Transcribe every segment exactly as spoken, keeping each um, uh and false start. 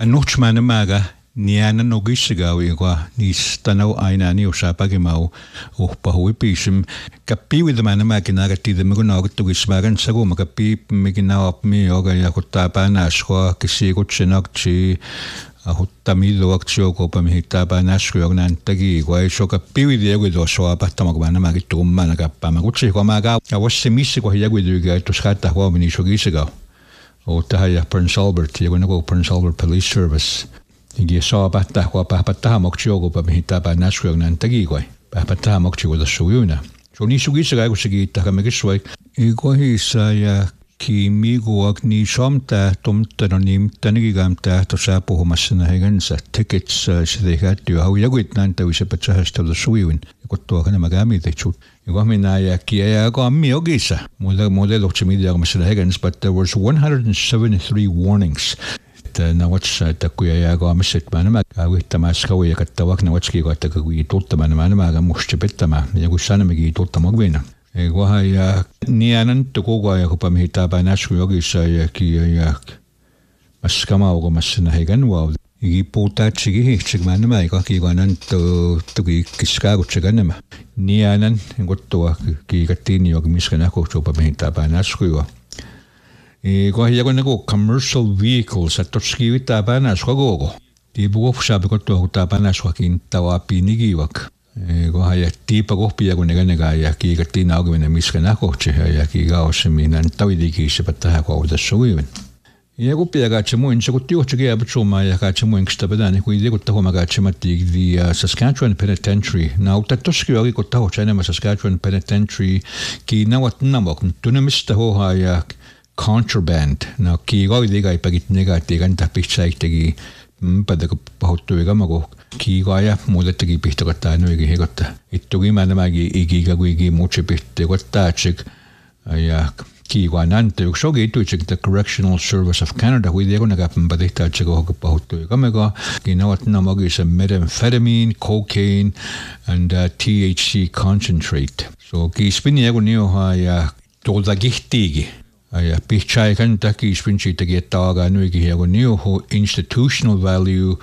Nuchmana maga niana no gisigawi qua nis tano aina ni usapagimau o pahui pisum kapi with the man makinagati the mugonog to gismagan sago makapi mikina up me oga yakutapa nashwa kisigo chinokchi hutamido akchoko pamhitapa nashwa nantagi kwa shoka piwi de with oswa patamagana magitum managapa maguchi kwa maga awasimisi kwa yaguiga to skata kwa minishogisiga o tahaya Prince Albert yagunago Prince Albert Police Service Igi saw bata kwa pahapataha mokchiogo pamhitapa nashwa nantagi kwa pahapataha mokchigo da suyuna so ni sugisa ga sigi takamegiswai iko hisaya kimigo agni somta tomtanonim tanigamta to sapo homasna hegansa tickets sidegatio how yagwit nanta wisapachas to the suyun ikotto kana magami de chut iko minaya kia go miogisa model model ochimidia masna hegans but there was one hundred seventy-three warnings na what's ta kuya go misit manama with tamaska we katawak na watski go ta kuyi totta manama ma ga mushchebetama yagu sanamigi totta magwena e go haya nianan to go go ya ko pamhita ba nasku yogi sa ya ki ya maskama go masna hegan wa igi pota chigi chig manama go ki go nan to to ki kiska go chiganama nianan ngotto ki gatini yogi miskana ko to pamhita ba nasku wa e go ya go commercial vehicles at toskivita bana swagogo di bugo sabe ko to tabana swakin tawa pinigiwak e go ya tipa go pia go nega nega ya ki gatina go ne miskana ko che ya ki ga osminan tawidi ki sepata ko da suwen e go pia ga chemo in go tio che ga bcho ma ya ga chemo in stabadani ko ide go to ma ga chemati di Saskatchewan Penitentiary now ta toskiwa ko ta ho chana Saskatchewan Penitentiary ki na wat na mo tunamista ho ha ya contraband now ki go diga ipagit nega tigan ta pichai tegi pada ko pahotu ega mago ki go ya modet tegi pihto kata no egi hegota ittugi manamagi igi ga igi moche pihte kota chik ya ki go nante so ge tu chik the Correctional Service of Canada we digo naga padita chik go pahotu ega mago ki na wat namagi is methamphetamine cocaine and uh, T H C concentrate so ki spini ego nio ha ya toda gihtigi Aya pichai kan taki spinchi tagi taga nui ki hago niyo ho institutional value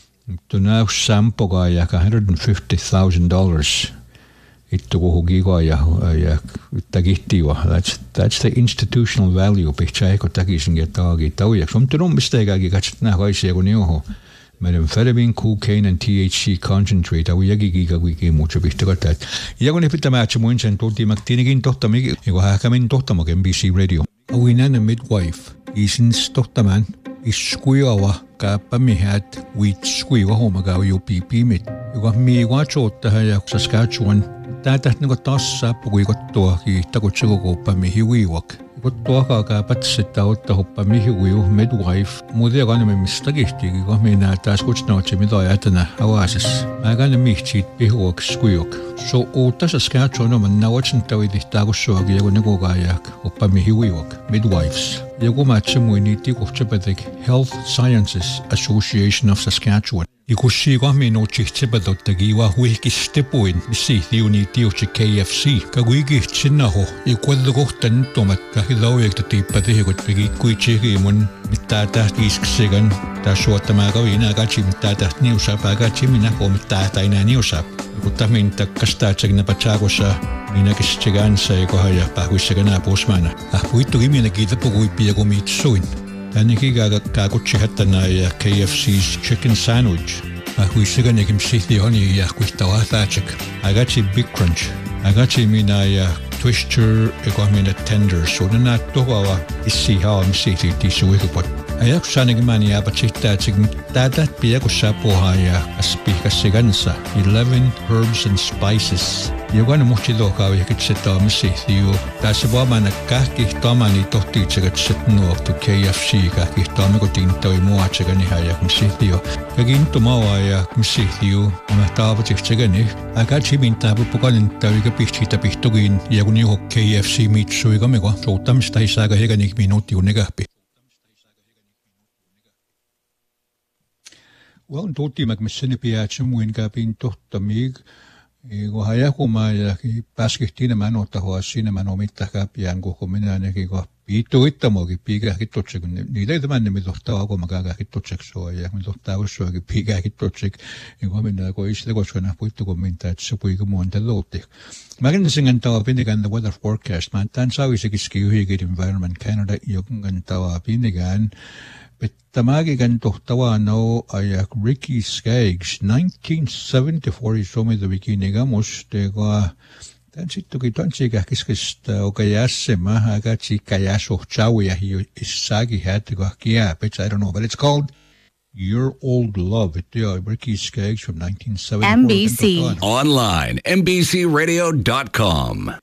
to now sampo ga ya one hundred fifty thousand dollars itto go hogi ga ya ya tagi tiwa that's that's the institutional value pichai ko taki singe tagi taw ya som trum mistake ga gach na ga ise go niyo ho methamphetamine cocaine and T H C concentrate awi yagi giga wiki mucho bihtagat yago ne pitama chmoin sento di maktinigin tohta mig igo ha kamin tohta mo M B C radio Awinana midwife isins tohtaman is squeawa ka pamihat with squeawa homaga yo pipi mit igo mi wa chota ya Saskatchewan tatat ngo tossa pugui ko to ki takochigo ko pamihiwiwak Kuttua ka patsita otta hoppa mihiwiu midwife mudia gana me mistagihti go me na tas kuchna ochi midayatana awasis magana mihchit pihuok skuiok so ota Saskatchewan no man nawachin tawidi tagusso agi go nego gayak hoppa mihiwiwak midwives yago machimu initi kochapedek Health Sciences Association of Saskatchewan Ikusi go me no chichebadot tagiwa huiki stepoin si thiuni tiochi K F C kagwigi chinaho ikwad go tan tomat kahilaw ek tipati got pigi kuichi mon mitata isksegan ta suota magawin agachi mitata ni usap agachi mina ko mitata ina ni usap utamin takastachag na pachago sa minakischigan sa ko haya pahuisagana posmana apuito gimi nakita po ko ipiago mitsuin Taniki gaga kaguchi hatana ya K F C's chicken sandwich. Ahuisiga nekim sithi oni ya kuitawa thachik. Agachi Big Crunch. Agachi mina ya twister ego mina tender. So na togawa isi hawa msithi tisuwikupot. Ayak sanigimani ya bachitachik tatat piyago sapo haya aspika sigansa. eleven herbs and spices. Yogana muchido kawi hikitseta msithiu. Tasaba mana kahki tamani tohti chagat setno to K F C kahki tamiko tintawi mua chagani haya msithiu. Kagin tumawa ya msithiu mataba chagani. Agachi mintabu pukalin tawiga pichita pihtogin yaguni ho K F C mitsui gamego. So tamsta hisaga hegani minuti unegahpi. Well, toti magmasini piachum win kapin tohtamig. Ego haya kumaya ki paskihtina mano taho asina mano mittaka piango kumina ne ki go pito ittamo ki piga hittotsek ni le man mi dohta go magaga hittotsek so ya mi dohta so ki piga hittotsek ego minna go isle go sona puitto go minta tsu puigo monte lotte magin singan tawa pinigan the weather forecast man tan sawi se ki skiwi ki environment Canada yogan tawa pinigan Tamagi gan tohtawa no ayak Ricky Skaggs nineteen seventy-four isomi the beginning amos te go tan sitto ki tan siga kiskista okayasse ma aga chikayaso chawi hi isagi had to go kia but I don't know but it's called Your Old Love it yeah Ricky Skaggs from nineteen seventy-four N B C Online N B C radio dot com